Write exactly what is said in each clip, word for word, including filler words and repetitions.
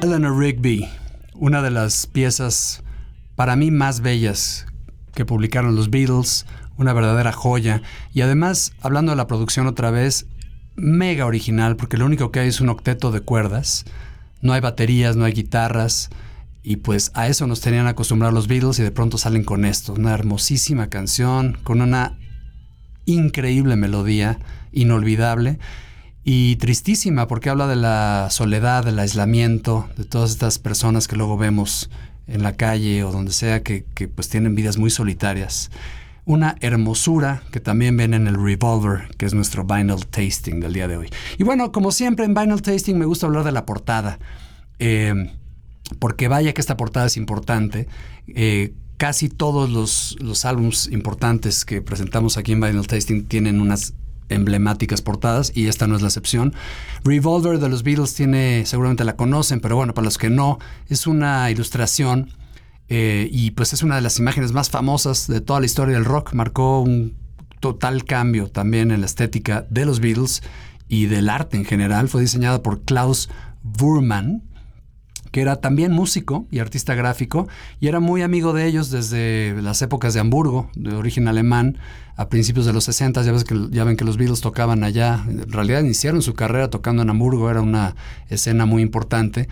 Eleanor Rigby, una de las piezas para mí más bellas que publicaron los Beatles, una verdadera joya. Y además, hablando de la producción otra vez, mega original, porque lo único que hay es un octeto de cuerdas, no hay baterías, no hay guitarras, y pues a eso nos tenían acostumbrados los Beatles y de pronto salen con esto, una hermosísima canción, con una increíble melodía, inolvidable, y tristísima porque habla de la soledad, del aislamiento, de todas estas personas que luego vemos en la calle o donde sea que, que pues tienen vidas muy solitarias. Una hermosura que también ven en el Revolver, que es nuestro Vinyl Tasting del día de hoy. Y bueno, como siempre en Vinyl Tasting me gusta hablar de la portada, eh, porque vaya que esta portada es importante. Eh, casi todos los, los álbumes importantes que presentamos aquí en Vinyl Tasting tienen unas emblemáticas portadas y esta no es la excepción. Revolver de los Beatles tiene, seguramente la conocen, pero bueno, para los que no, es una ilustración eh, y pues es una de las imágenes más famosas de toda la historia del rock. Marcó un total cambio también en la estética de los Beatles y del arte en general. Fue diseñada por Klaus Voormann, que era también músico y artista gráfico, y era muy amigo de ellos desde las épocas de Hamburgo, de origen alemán, a principios de los sesenta. Ya, ves que, ya ven que los Beatles tocaban allá. En realidad iniciaron su carrera tocando en Hamburgo, era una escena muy importante.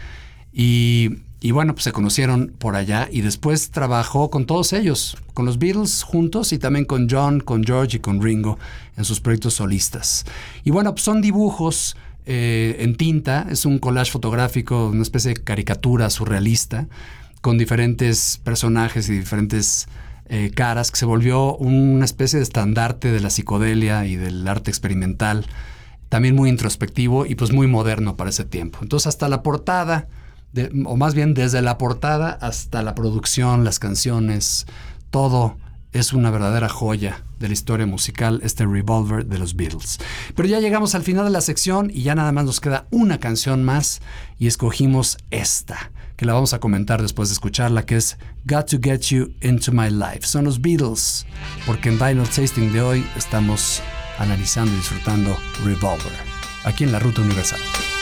Y, y bueno, pues se conocieron por allá y después trabajó con todos ellos, con los Beatles juntos y también con John, con George y con Ringo en sus proyectos solistas. Y bueno, pues son dibujos Eh, en tinta, es un collage fotográfico, una especie de caricatura surrealista con diferentes personajes y diferentes eh, caras, que se volvió una especie de estandarte de la psicodelia y del arte experimental, también muy introspectivo y pues muy moderno para ese tiempo. Entonces hasta la portada, de, o más bien desde la portada hasta la producción, las canciones, todo es una verdadera joya de la historia musical, este Revolver de los Beatles. Pero ya llegamos al final de la sección y ya nada más nos queda una canción más y escogimos esta, que la vamos a comentar después de escucharla, que es Got to Get You Into My Life. Son los Beatles, porque en Vinyl Tasting de hoy estamos analizando y disfrutando Revolver, aquí en la Ruta Universal.